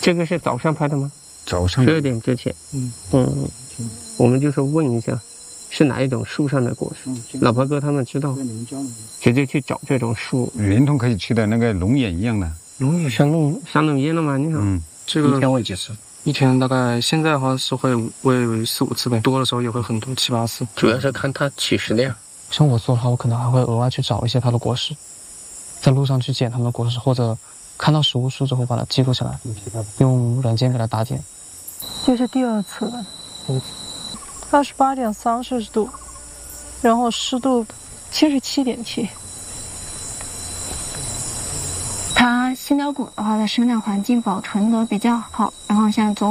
这个是早上拍的吗？ 早上 12点之前。我们就说问一下，是哪一种树上的果实？老婆哥他们知道，直接去找这种树。 连同可以吃的那个龙眼一样的。 龙眼上弄烟了吗？你好。 这个一天喂几次？ 一天大概现在的话是会喂4、5次呗，多的时候也会很多7、8次。 主要是看它起食量。 像我做的话，我可能还会额外去找一些它的果实，在路上去捡它们的果实，或者看到食物树之后把它记录下来，用软件给它打点。 这是第2次了，28.3摄氏度，然后湿度77.7%。 它新条果的话，在生长环境保存的比较好，然后像